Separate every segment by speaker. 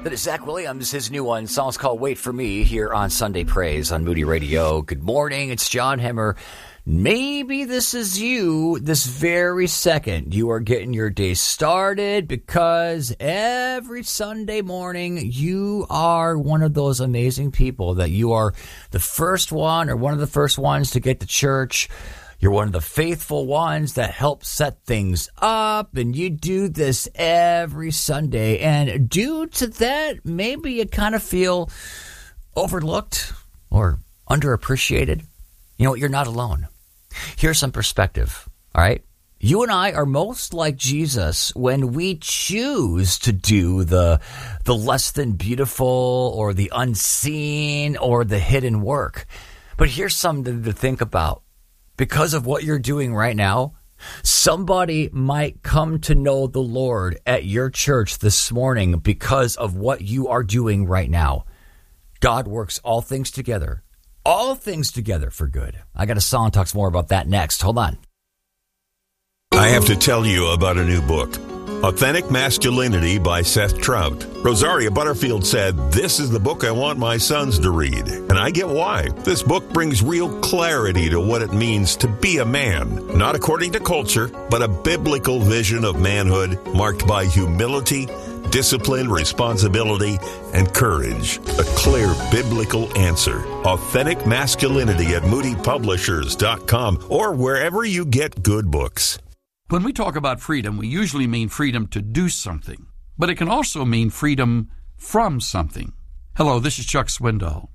Speaker 1: That is Zach Williams, his new one. Song's called Wait For Me here on Sunday Praise on Moody Radio. Good morning, it's John Hemmer. Maybe this is you this very second. You are getting your day started because every Sunday morning you are one of those amazing people that you are the first one or one of the first ones to get to church. You're one of the faithful ones that help set things up, and you do this every Sunday. And due to that, maybe you kind of feel overlooked or underappreciated. You know what? You're not alone. Here's some perspective, all right? You and I are most like Jesus when we choose to do the less than beautiful or the unseen or the hidden work. But here's something to think about. Because of what you're doing right now, somebody might come to know the Lord at your church this morning because of what you are doing right now. God works all things together for good. I got a song that talks more about that next. Hold on.
Speaker 2: I have to tell you about a new book, Authentic Masculinity by Seth Trout. Rosaria Butterfield said, "This is the book I want my sons to read." And I get why. This book brings real clarity to what it means to be a man, not according to culture, but a biblical vision of manhood marked by humility, discipline, responsibility, and courage. A clear biblical answer. Authentic Masculinity at moodypublishers.com or wherever you get good books.
Speaker 3: When we talk about freedom, we usually mean freedom to do something, but it can also mean freedom from something. Hello, this is Chuck Swindoll.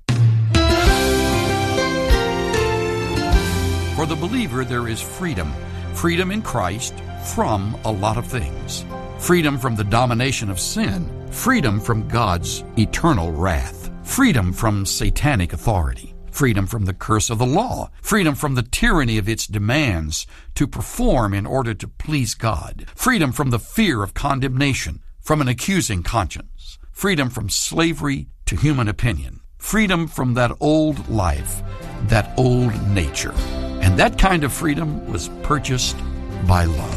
Speaker 3: For the believer, there is freedom. Freedom in Christ from a lot of things. Freedom from the domination of sin. Freedom from God's eternal wrath. Freedom from satanic authority. Freedom from the curse of the law. Freedom from the tyranny of its demands to perform in order to please God. Freedom from the fear of condemnation, from an accusing conscience. Freedom from slavery to human opinion. Freedom from that old life, that old nature. And that kind of freedom was purchased by love.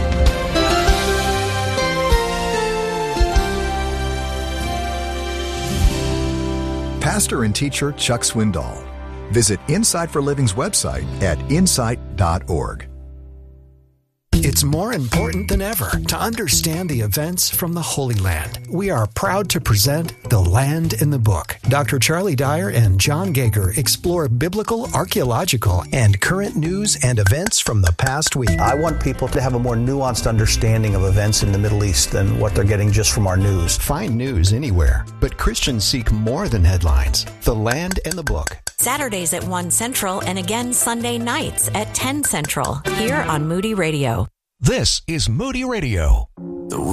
Speaker 4: Pastor and teacher Chuck Swindoll. Visit Insight for Living's website at insight.org.
Speaker 5: It's more important than ever to understand the events from the Holy Land. We are proud to present The Land in the Book. Dr. Charlie Dyer and John Gager explore biblical, archaeological, and current news and events from the past week.
Speaker 6: I want people to have a more nuanced understanding of events in the Middle East than what they're getting just from our news.
Speaker 5: Find news anywhere, but Christians seek more than headlines. The Land in the Book.
Speaker 7: Saturdays at 1 Central and again Sunday nights at 10 Central here on Moody Radio.
Speaker 8: This is Moody Radio.